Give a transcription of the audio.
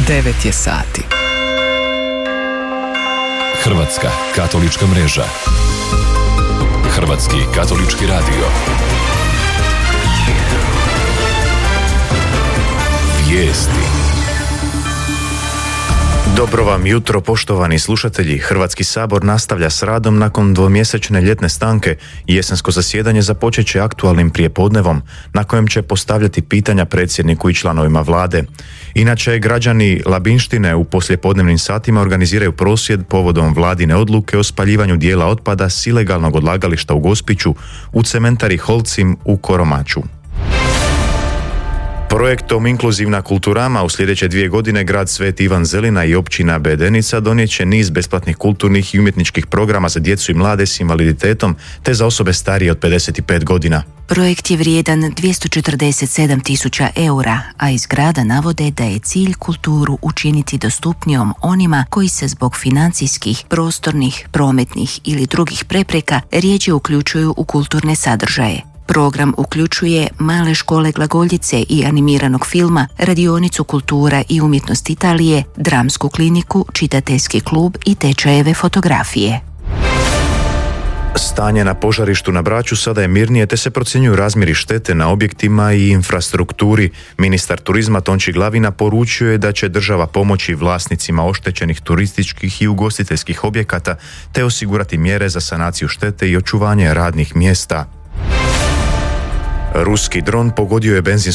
9 je sati. Hrvatska katolička mreža. Hrvatski katolički radio. Vijesti. Dobro vam jutro, poštovani slušatelji. Hrvatski sabor nastavlja s radom nakon dvomjesečne ljetne stanke i jesensko zasjedanje započet će aktualnim prijepodnevom, na kojem će postavljati pitanja predsjedniku i članovima vlade. Inače, građani Labinštine u poslijepodnevnim satima organiziraju prosvjed povodom vladine odluke o spaljivanju dijela otpada s ilegalnog odlagališta u Gospiću u cementari Holcim u Koromaču. Projektom Inkluzivna kulturama u sljedeće 2 godine grad Sveti Ivan Zelina i općina Bedenica donijet će niz besplatnih kulturnih i umjetničkih programa za djecu i mlade s invaliditetom te za osobe starije od 55 godina. Projekt je vrijedan 247.000 eura, a iz grada navode da je cilj kulturu učiniti dostupnijom onima koji se zbog financijskih, prostornih, prometnih ili drugih prepreka rjeđe uključuju u kulturne sadržaje. Program uključuje male škole glagoljice i animiranog filma, radionicu kultura i umjetnost Italije, dramsku kliniku, čitateljski klub i tečajeve fotografije. Stanje na požarištu na Braču sada je mirnije te se procjenjuju razmjeri štete na objektima i infrastrukturi. Ministar turizma Tonči Glavina poručio je da će država pomoći vlasnicima oštećenih turističkih i ugostiteljskih objekata te osigurati mjere za sanaciju štete i očuvanje radnih mjesta. Ruski dron pogodio je benzinsku